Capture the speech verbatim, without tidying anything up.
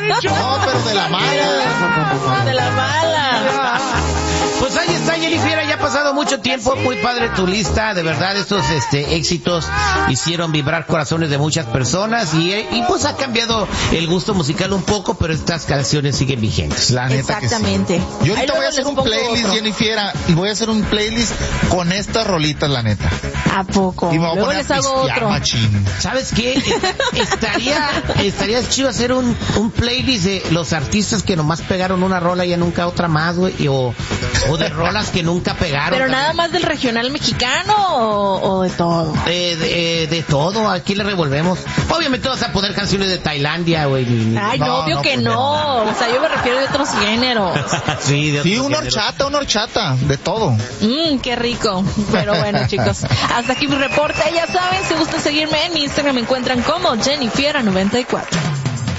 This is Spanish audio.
No, pero de la mala. De la mala. Pues ahí está, Jennifer, ya ha pasado mucho tiempo, muy padre tu lista, de verdad estos este éxitos hicieron vibrar corazones de muchas personas y, y pues ha cambiado el gusto musical un poco, pero estas canciones siguen vigentes. La neta que sí. Exactamente. Yo ahorita Ahí voy a hacer luego un les pongo playlist, otro. Jennifer, y voy a hacer un playlist con estas rolitas, la neta. ¿A poco? Y me voy a Luego poner les a hago pistear, otro. machín. ¿Sabes qué? Estaría, estaría chido hacer un, un playlist de los artistas que nomás pegaron una rola y ya nunca otra más, güey, y o, o de rolas que nunca pegaron. ¿Pero también. nada más del regional mexicano o, o de todo? Eh, de, eh, de todo, aquí le revolvemos. Obviamente vas a poner canciones de Tailandia, güey. Ay, no, No, obvio no, que pues no. O sea, yo me refiero de otros géneros. Sí, de Sí, otros una géneros. horchata, una horchata, de todo. Mmm, qué rico. Pero bueno, chicos, hasta aquí mi reporte. Ya saben, si gustan seguirme en Instagram, me encuentran como Jennifer noventa y cuatro.